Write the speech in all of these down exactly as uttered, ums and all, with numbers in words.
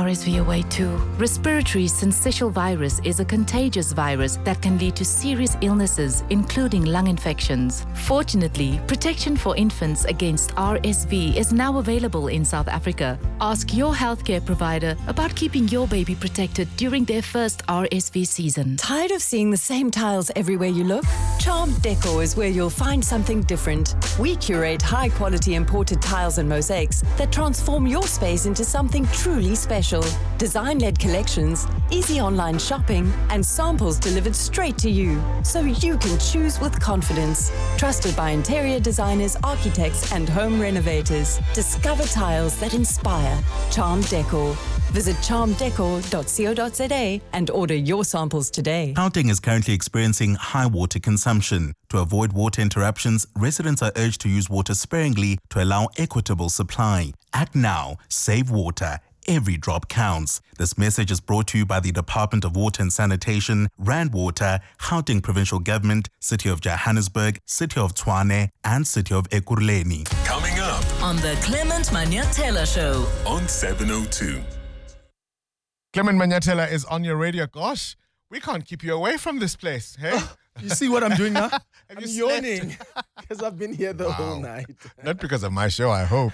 S V away too. Respiratory syncytial virus is a contagious virus that can lead to serious illnesses, including lung infections. Fortunately, protection for infants against R S V is now available in South Africa. Ask your healthcare provider about keeping your baby protected during their first R S V season. Tired of seeing the same tiles everywhere you look? Charm Decor is where you'll find something different. We curate high-quality imported tiles and mosaics that transform your space into something truly special. Design-led collections, easy online shopping, and samples delivered straight to you, so you can choose with confidence. Trusted by interior designers, architects, and home renovators. Discover tiles that inspire. Charm Decor. Visit charm decor dot co dot za and order your samples today. Gauteng is currently experiencing high water consumption. To avoid water interruptions, residents are urged to use water sparingly to allow equitable supply. Act now. Save water. Every drop counts. This message is brought to you by the Department of Water and Sanitation, Rand Water, Gauteng Provincial Government, City of Johannesburg, City of Tshwane, and City of Ekurhuleni. Coming up on the Clement Manyathela Show on seven oh two. Clement Manyathela is on your radio. Gosh, we can't keep you away from this place, hey? Oh, you see what I'm doing now? I'm yawning because I've been here the wow. whole night. Not because of my show, I hope.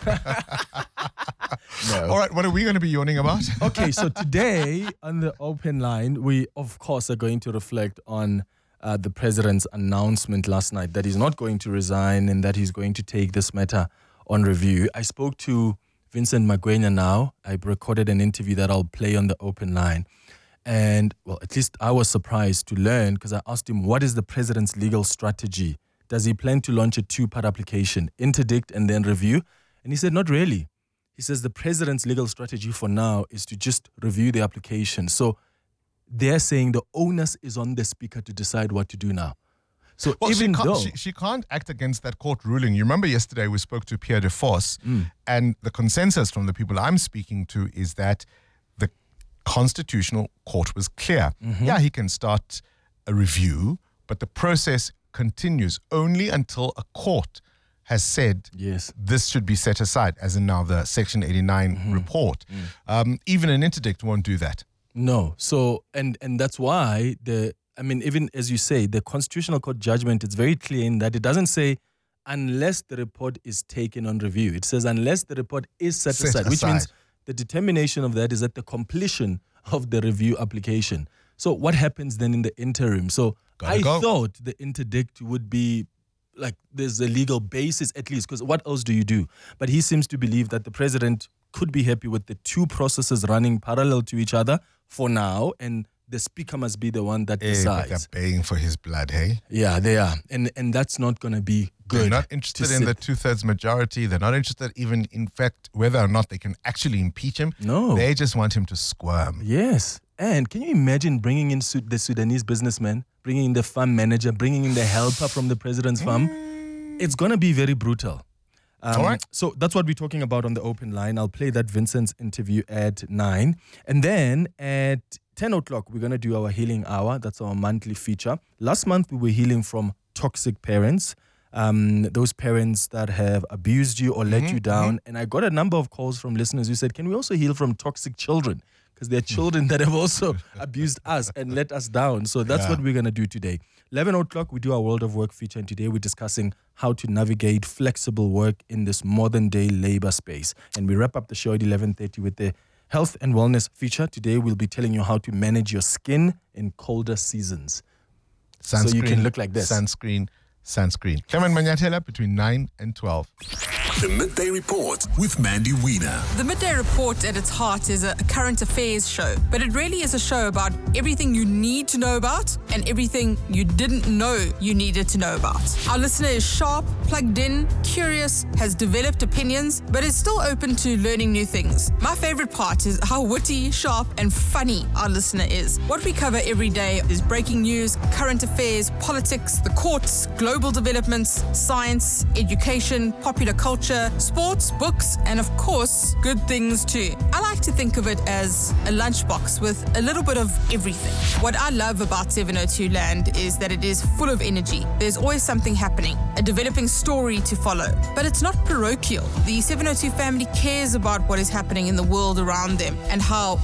No. All right, what are we going to be yawning about? Okay, so today on the open line, we of course are going to reflect on uh, the president's announcement last night that he's not going to resign and that he's going to take this matter on review. I spoke to Vincent Magwenya now. I recorded an interview that I'll play on the open line. And, well, at least I was surprised to learn because I asked him, what is the president's legal strategy? Does he plan to launch a two-part application, interdict and then review? And he said, not really. He says the president's legal strategy for now is to just review the application. So they're saying the onus is on the speaker to decide what to do now. So well, even she, can't, though she, she can't act against that court ruling. You remember yesterday we spoke to Pierre de Vos, mm. and the consensus from the people I'm speaking to is that the Constitutional Court was clear. Mm-hmm. Yeah, he can start a review, but the process continues only until a court has said yes. this should be set aside, as in now the Section eighty-nine mm-hmm. report. Mm. Um, even an interdict won't do that. No. So, and and that's why the, I mean, even as you say, the Constitutional Court judgment, it's very clear in that it doesn't say unless the report is taken on review. It says unless the report is set, set aside, aside, which means the determination of that is at the completion of the review application. So what happens then in the interim? So Gotta I go. thought the interdict would be like there's a legal basis at least, because what else do you do? But he seems to believe that the president could be happy with the two processes running parallel to each other for now, and the speaker must be the one that Hey, decides. but they're paying for his blood, hey? Yeah, they are. And and that's not going to be good. They're not interested in sit. the two-thirds majority. They're not interested even, in fact, whether or not they can actually impeach him. No. They just want him to squirm. Yes. And can you imagine bringing in Su- the Sudanese businessman, bringing in the farm manager, bringing in the helper from the president's farm? It's going to be very brutal. Um, All right. So that's what we're talking about on the open line. I'll play that Vincent's interview at nine. And then at ten o'clock, we're going to do our healing hour. That's our monthly feature. Last month, we were healing from toxic parents, um, those parents that have abused you or let Mm-hmm, you down. And I got a number of calls from listeners who said, can we also heal from toxic children? Because they're children that have also abused us and let us down. So that's Yeah. what we're going to do today. eleven o'clock, we do our World of Work feature. And today we're discussing how to navigate flexible work in this modern day labor space. And we wrap up the show at eleven thirty with the health and wellness feature. Today we'll be telling you how to manage your skin in colder seasons. Sunscreen, So you can look like this. Sunscreen, sunscreen. Clement Manyathela between nine and twelve. The Midday Report with Mandy Wiener. The Midday Report at its heart is a current affairs show, but it really is a show about everything you need to know about and everything you didn't know you needed to know about. Our listener is sharp, plugged in, curious, has developed opinions, but is still open to learning new things. My favorite part is how witty, sharp, and funny our listener is. What we cover every day is breaking news, current affairs, politics, the courts, global developments, science, education, popular culture, sports, books, and of course, good things too. I like to think of it as a lunchbox with a little bit of everything. What I love about seven oh two Land is that it is full of energy. There's always something happening, a developing story to follow. But it's not parochial. The seven oh two family cares about what is happening in the world around them and how